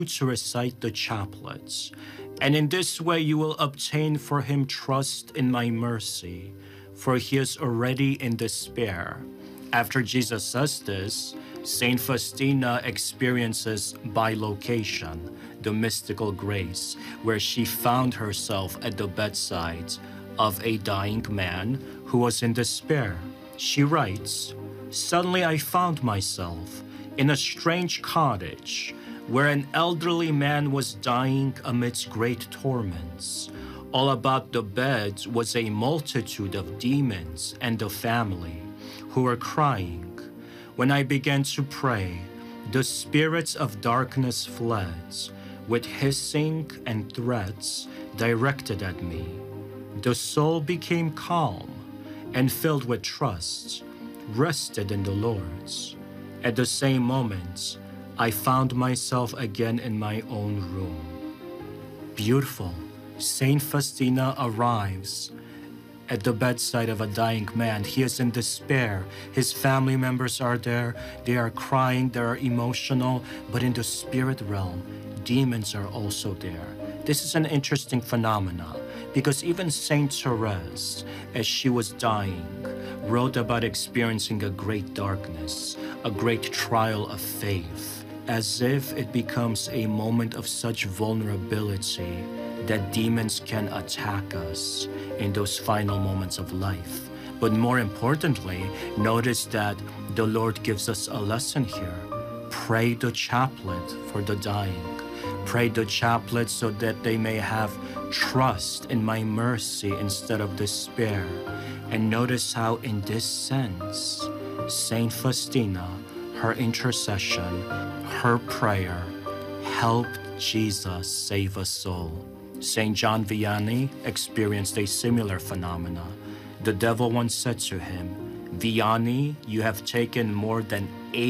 to recite the chaplets, and in this way you will obtain for him trust in my mercy, for he is already in despair. After Jesus says this, Saint Faustina experiences bilocation, the mystical grace, where she found herself at the bedside of a dying man who was in despair. She writes, "Suddenly I found myself in a strange cottage where an elderly man was dying amidst great torments. All about the bed was a multitude of demons and the family, who were crying. When I began to pray, the spirits of darkness fled, with hissing and threats directed at me. The soul became calm and filled with trust, rested in the Lord. At the same moment, I found myself again in my own room." Beautiful. Saint Faustina arrives at the bedside of a dying man. He is in despair. His family members are there. They are crying. They are emotional. But in the spirit realm, demons are also there. This is an interesting phenomenon because even Saint Therese, as she was dying, wrote about experiencing a great darkness, a great trial of faith, as if it becomes a moment of such vulnerability that demons can attack us in those final moments of life. But more importantly, notice that the Lord gives us a lesson here. Pray the chaplet for the dying. Pray the chaplet so that they may have trust in my mercy instead of despair. And notice how in this sense, Saint Faustina, her intercession, her prayer, helped Jesus save a soul. Saint John Vianney experienced a similar phenomena. The devil once said to him, "Vianney, you have taken more than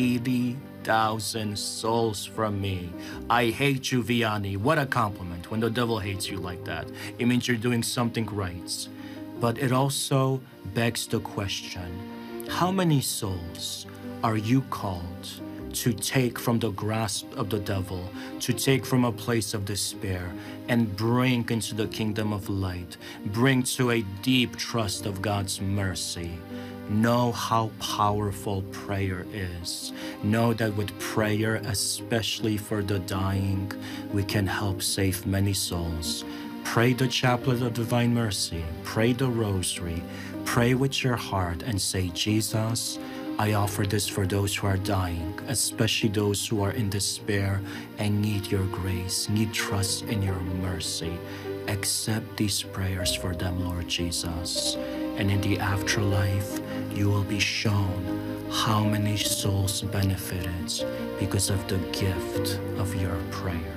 80,000 souls from me. I hate you, Vianney." What a compliment when the devil hates you like that. It means you're doing something right. But it also begs the question, how many souls are you called to take from the grasp of the devil, to take from a place of despair and bring into the kingdom of light, bring to a deep trust of God's mercy? Know how powerful prayer is. Know that with prayer, especially for the dying, we can help save many souls. Pray the chaplet of divine mercy. Pray the rosary. Pray with your heart and say, "Jesus, I offer this for those who are dying, especially those who are in despair and need your grace, need trust in your mercy. Accept these prayers for them, Lord Jesus. And in the afterlife, you will be shown how many souls benefited because of the gift of your prayer."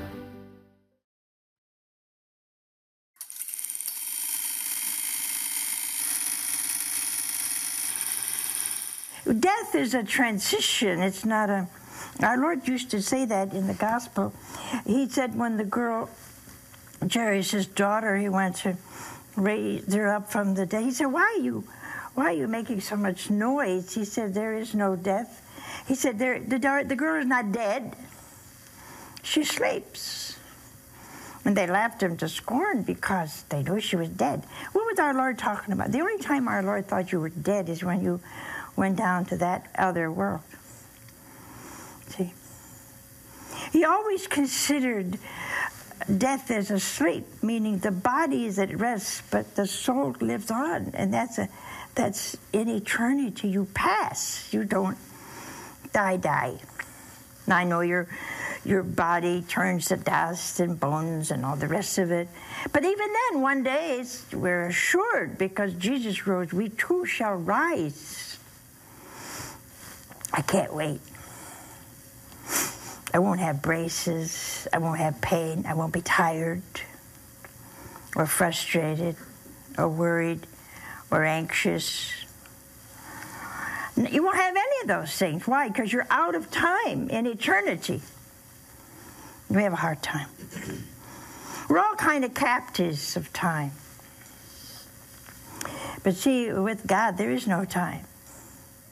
Death is a transition. It's not a... Our Lord used to say that in the gospel. He said when the girl, Jairus' daughter, he went to raise her up from the dead. He said, why are you making so much noise? He said, there is no death. He said, the girl is not dead. She sleeps. And they laughed him to scorn because they knew she was dead. What was our Lord talking about? The only time our Lord thought you were dead is when you went down to that other world. See? He always considered death as a sleep, meaning the body is at rest, but the soul lives on, and that's in eternity. You pass. You don't die. Now, I know your body turns to dust and bones and all the rest of it, but even then, one day we're assured because Jesus rose, we too shall rise. I can't wait. I won't have braces. I won't have pain. I won't be tired or frustrated or worried or anxious. You won't have any of those things. Why? Because you're out of time in eternity. We have a hard time. We're all kind of captives of time. But see, with God, there is no time.